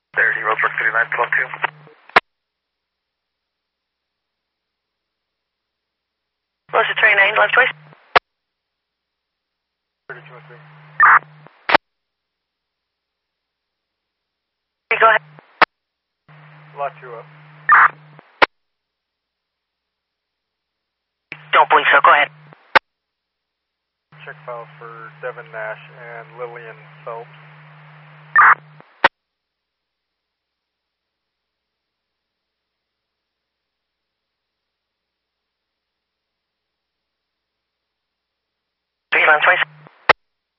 30, Roadwork 3912. Roger 39, left choice. 3203. Go ahead. Lot 2 up. Don't believe so, go ahead. Check files for Devin Nash and Lillian Phelps. Three, left choice.